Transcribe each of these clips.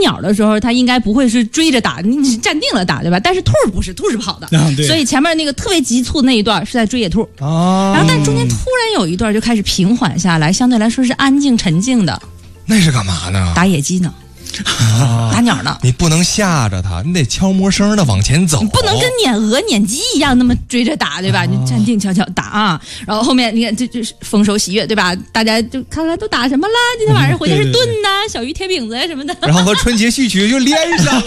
鸟的时候，它应该不会是追着打，你是站定了打，对吧？但是兔不是，兔是跑的，所以前面那个特别急促那一段是在追野兔，然后但中间突然有一段就开始平缓下来，相对来说是安静沉静的。 那是干嘛呢？ 打野鸡呢。打鸟呢？ 你不能吓着它，你得悄摸声的往前走， 你不能跟撵鹅、撵鸡一样那么追着打，对吧？你站定悄悄打啊，然后后面你看这是丰收喜悦，对吧？大家就看看都打什么啦？今天晚上回家是炖呐、小鱼贴饼子呀什么的， 然后和春节序曲就连上。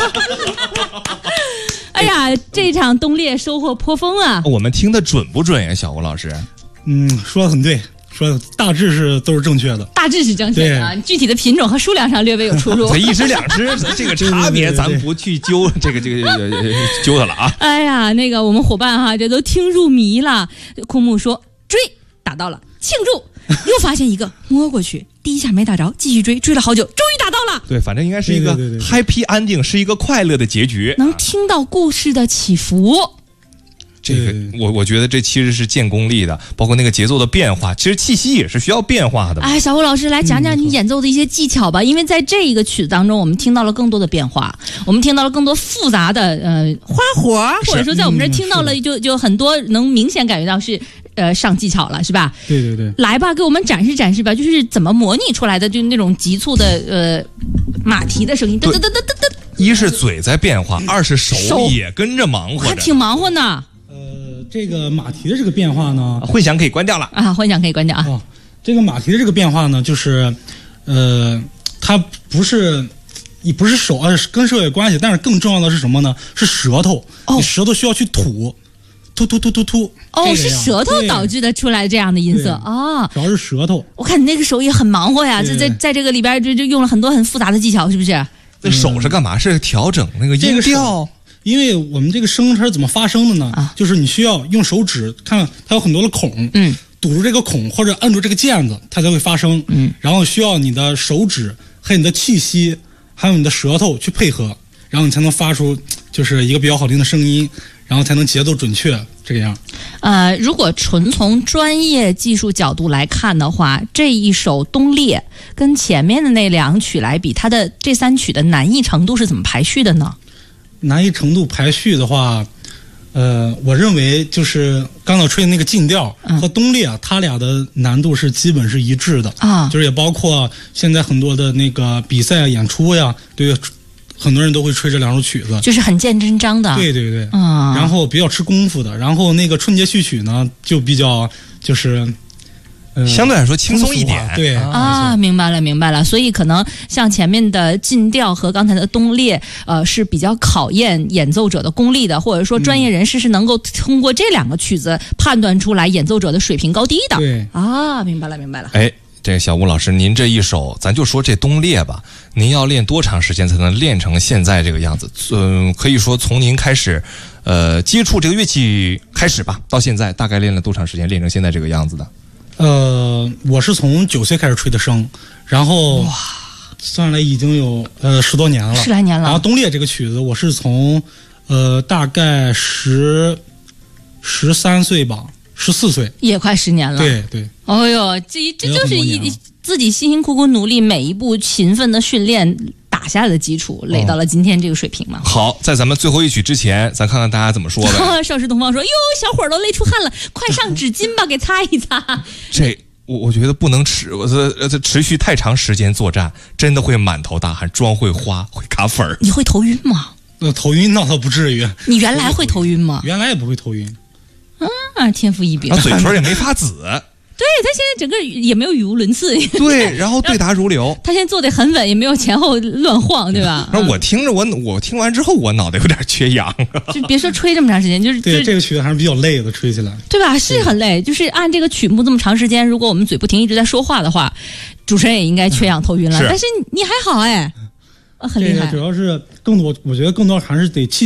哎呀，这场冬猎收获颇丰啊！ 我们听的准不准呀，小吴老师？ 说的很对。说大致都是正确的， 大致是正确的啊，具体的品种和数量上略微有出入。 一只两只，这个差别咱不去揪这个揪它了啊！ 哎呀，那个我们伙伴哈，这都听入迷了。空木说追打到了，庆祝，又发现一个，摸过去，第一下没打着，继续追了好久，终于打到了。 对，反正应该是一个 happy ending， 是一个快乐的结局， 能听到故事的起伏。 这个我觉得这其实是见功力的，包括那个节奏的变化，其实气息也是需要变化的。 哎，小胡老师来讲讲你演奏的一些技巧吧，因为在这一个曲子当中，我们听到了更多的变化，我们听到了更多复杂的花活，或者说在我们这听到了就很多能明显感觉到是上技巧了，是吧？ 对。 来吧，给我们展示展示吧，就是怎么模拟出来的，就那种急促的马蹄的声音，噔噔噔噔噔噔。 一是嘴在变化，二是手也跟着忙活着， 还挺忙活呢。 这个马蹄的这个变化呢， 混响可以关掉了啊，混响可以关掉啊。 这个马蹄的这个变化呢，就是它不是手跟手有关系，但是更重要的是什么呢？是舌头，你舌头需要去吐。 哦，是舌头导致的出来这样的音色啊， 主要是舌头。 我看你那个手也很忙活呀，在这个里边就用了很多很复杂的技巧，是不是？ 那手是干嘛？是调整那个音调。 因为我们这个声它是怎么发声的呢？就是你需要用手指看它有很多的孔，堵住这个孔或者摁住这个键子，它才会发声。然后需要你的手指还有你的气息，还有你的舌头去配合，然后你才能发出就是一个比较好听的声音，然后才能节奏准确这个样。 如果纯从专业技术角度来看的话，这一首《冬猎》跟前面的那两曲来比，它的这三曲的难易程度是怎么排序的呢？ 难易程度排序的话，我认为就是刚才吹的那个进调和冬猎它俩的难度是基本是一致的啊，就是也包括现在很多的那个比赛演出呀，对，很多人都会吹这两首曲子， 就是很见真章的。 对，然后比较吃功夫的，然后那个春节序曲呢就比较就是。 相对来说轻松一点， 对啊，明白了。所以可能像前面的进调和刚才的冬猎，是比较考验演奏者的功力的，或者说专业人士是能够通过这两个曲子判断出来演奏者的水平高低的。 对啊，明白了。 哎，这个小吴老师，您这一首，咱就说这冬猎吧，您要练多长时间才能练成现在这个样子？可以说从您开始，接触这个乐器开始吧，到现在大概练了多长时间，练成现在这个样子的？ 我是从9岁开始吹的笙，然后算下来已经有10多年了 ，10来年了。 然后冬猎这个曲子，我是从大概13岁吧，14岁， 也快10年了。 对。 哦呦，这就是自己辛辛苦苦努力，每一步勤奋的训练打下来的基础，垒到了今天这个水平嘛。 好，在咱们最后一曲之前，咱看看大家怎么说呗。 少时东方说：“哟，小伙儿都累出汗了，快上纸巾吧，给擦一擦。” 这我觉得不能持续太长时间作战，真的会满头大汗，妆会花，会卡粉儿。 你会头晕吗？ 头晕那倒不至于。 你原来会头晕吗？ 原来也不会头晕。 天赋异禀。 嘴唇也没发紫。 对，他现在整个也没有语无伦次。 对，然后对答如流。 他现在坐得很稳，也没有前后乱晃，对吧？ 我听着，我听完之后，我脑袋有点缺氧。 就别说吹这么长时间，就是对这个曲子还是比较累的，吹起来， 对吧？是很累，就是按这个曲目这么长时间，如果我们嘴不停一直在说话的话，主持人也应该缺氧头晕了。但是你还好哎，很厉害。 主要是更多，我觉得更多还是得气。